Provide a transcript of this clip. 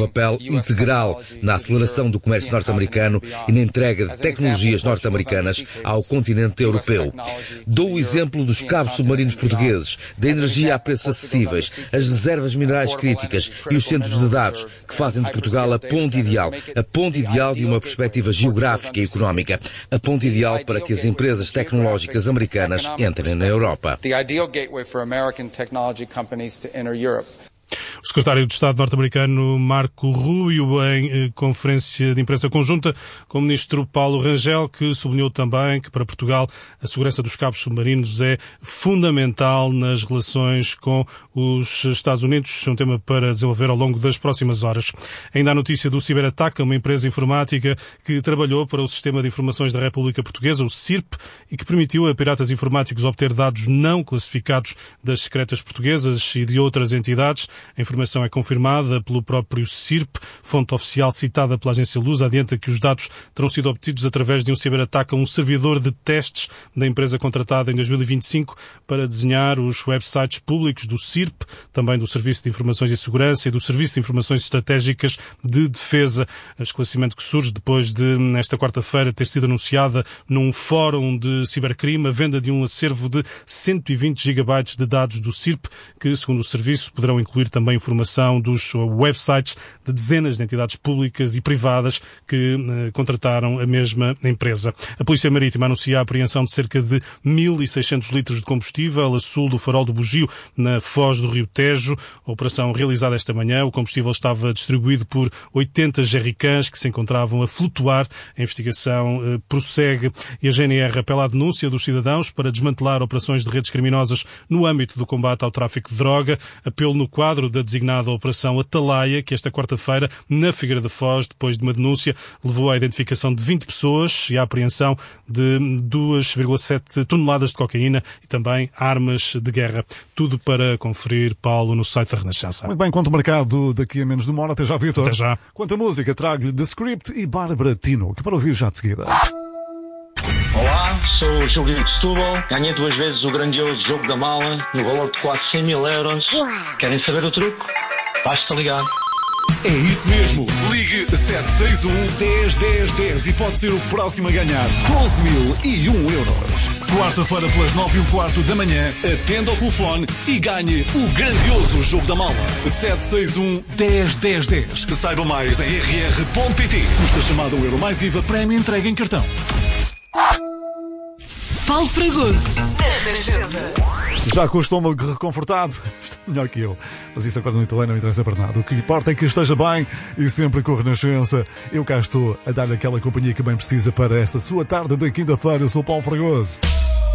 papel integral na aceleração do comércio norte-americano e na entrega de tecnologias norte-americanas ao continente europeu. Dou o exemplo dos cabos submarinos portugueses, da energia a preços acessíveis, as reservas minerais críticas e os centros de dados que fazem de Portugal a ponte ideal de uma perspectiva geográfica e económica, a ponte ideal para que as empresas tecnológicas americanas entrem na Europa. O secretário de Estado norte-americano Marco Rubio, em conferência de imprensa conjunta com o ministro Paulo Rangel, que sublinhou também que para Portugal a segurança dos cabos submarinos é fundamental nas relações com os Estados Unidos, um tema para desenvolver ao longo das próximas horas. Ainda a notícia do ciberataque a uma empresa informática que trabalhou para o Sistema de Informações da República Portuguesa, o SIRP, e que permitiu a piratas informáticos obter dados não classificados das secretas portuguesas e de outras entidades. A informação é confirmada pelo próprio SIRP. Fonte oficial citada pela agência Lusa adianta que os dados terão sido obtidos através de um ciberataque a um servidor de testes da empresa contratada em 2025 para desenhar os websites públicos do SIRP, também do Serviço de Informações e Segurança e do Serviço de Informações Estratégicas de Defesa. O esclarecimento que surge depois de, nesta quarta-feira, ter sido anunciada num fórum de cibercrime a venda de um acervo de 120 gigabytes de dados do SIRP, que, segundo o serviço, poderão incluir também informação dos websites de dezenas de entidades públicas e privadas que contrataram a mesma empresa. A Polícia Marítima anuncia a apreensão de cerca de 1.600 litros de combustível a sul do Farol do Bugio, na foz do Rio Tejo. A operação realizada esta manhã, o combustível estava distribuído por 80 jerrycans que se encontravam a flutuar. A investigação prossegue e a GNR apela à denúncia dos cidadãos para desmantelar operações de redes criminosas no âmbito do combate ao tráfico de droga. Apelo no quadro da designada Operação Atalaia, que esta quarta-feira, na Figueira da Foz, depois de uma denúncia, levou à identificação de 20 pessoas e à apreensão de 2,7 toneladas de cocaína e também armas de guerra. Tudo para conferir, Paulo, no site da Renascença. Muito bem, quanto marcado daqui a menos de uma hora. Até já, Vitor. Até já. Quanto a música, trago-lhe The Script e Bárbara Tino, que para ouvir já de seguida. Olá, sou o Júlio de Setúbal. Ganhei 2 vezes o grandioso jogo da mala no valor de quase 100 mil euros. Querem saber o truque? Basta ligar. É isso mesmo. Ligue 761-10-10-10 e pode ser o próximo a ganhar 12.001 euros. Quarta-feira pelas 9h15 da manhã, atenda ao telefone e ganhe o grandioso jogo da mala. 761-10-10-10. Saiba mais em rr.pt. Custa chamada o euro mais IVA, prémio entrega em cartão. Paulo Fragoso. Já com o estômago reconfortado, está melhor que eu. Mas isso agora muito bem, não me interessa para nada. O que importa é que esteja bem e sempre com Renascença. Eu cá estou a dar-lhe aquela companhia que bem precisa para esta sua tarde de quinta-feira. Eu sou Paulo Fragoso.